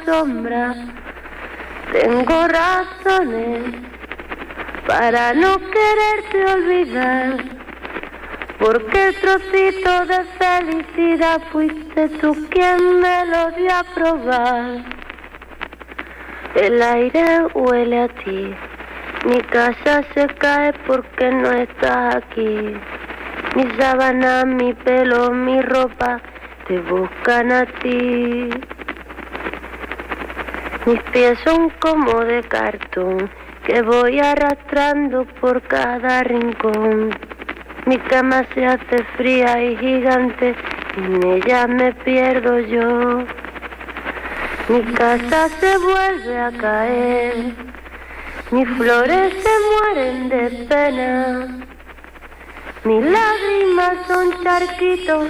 sombra. Tengo razones para no quererte olvidar, porque el trocito de felicidad fuiste tú quien me lo dio a probar. El aire huele a ti, mi casa se cae porque no estás aquí. Mi sábana, mi pelo, mi ropa te buscan a ti. Mis pies son como de cartón que voy arrastrando por cada rincón. Mi cama se hace fría y gigante y en ella me pierdo yo. Mi casa se vuelve a caer, mis flores se mueren de pena. Mis lágrimas son charquitos